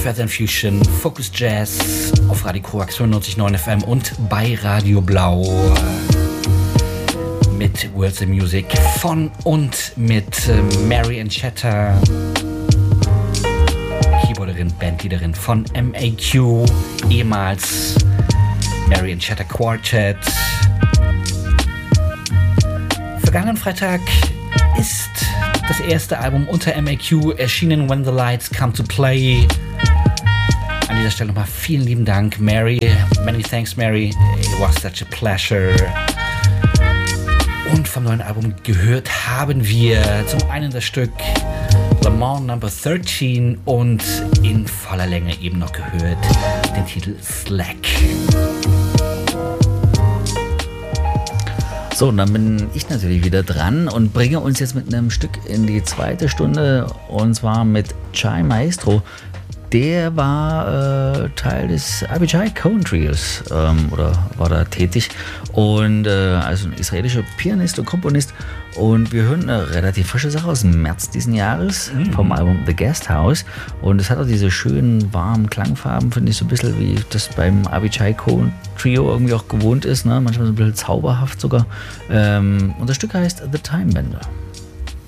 Feather Fusion, Focus Jazz auf Radio Korax 95.9 FM und bei Radio Blau mit Worlds of Music von und mit Marian Chatter, Keyboarderin, Bandleaderin von MAQ, ehemals Marian Chatter Quartet. Vergangenen Freitag ist das erste Album unter MAQ erschienen, When the Lights Come to Play. An dieser Stelle nochmal vielen lieben Dank, Mary. Many thanks, Mary. It was such a pleasure. Und vom neuen Album gehört haben wir zum einen das Stück Le Mans Number 13 und in voller Länge eben noch gehört den Titel Slack. So, und dann bin ich natürlich wieder dran und bringe uns jetzt mit einem Stück in die zweite Stunde, und zwar mit Chai Maestro. Der war Teil des Abijay Cohen Trios oder war da tätig, und also ein israelischer Pianist und Komponist. Und wir hören eine relativ frische Sache aus dem März diesen Jahres vom Album The Guest House. Und es hat auch diese schönen, warmen Klangfarben, finde ich, so ein bisschen wie das beim Abijay Cohen Trio irgendwie auch gewohnt ist, ne? Manchmal so ein bisschen zauberhaft sogar. Und das Stück heißt The Time Bender.